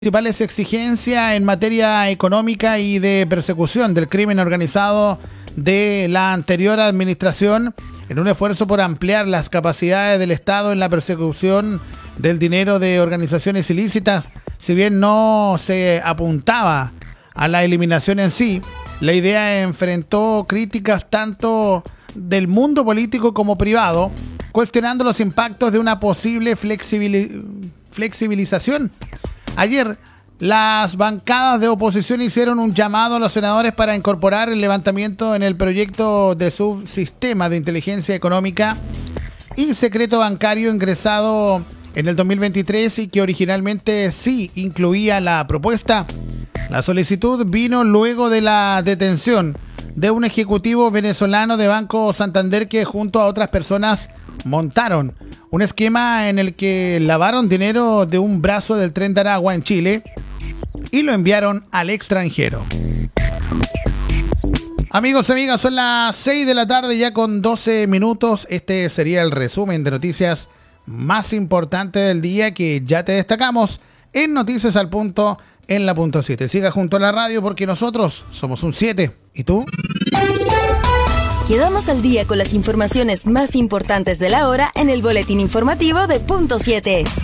Principales exigencias en materia económica y de persecución del crimen organizado de la anterior administración en un esfuerzo por ampliar las capacidades del Estado en la persecución del dinero de organizaciones ilícitas. Si bien no se apuntaba a la eliminación en sí, la idea enfrentó críticas tanto del mundo político como privado, cuestionando los impactos de una posible flexibilización. Ayer, las bancadas de oposición hicieron un llamado a los senadores para incorporar el levantamiento en el proyecto de subsistema de inteligencia económica y secreto bancario ingresado en el 2023 y que originalmente sí incluía la propuesta. La solicitud vino luego de la detención de un ejecutivo venezolano de Banco Santander que junto a otras personas montaron un esquema en el que lavaron dinero de un brazo del Tren de Aragua en Chile y lo enviaron al extranjero. Amigos y amigas, son las 6 de la tarde ya con 12 minutos. Este sería el resumen de noticias más importantes del día que ya te destacamos en Noticias al Punto en la punto 7. Siga junto a la radio porque nosotros somos un 7. ¿Y tú? Quedamos al día con las informaciones más importantes de la hora en el boletín informativo de Punto 7.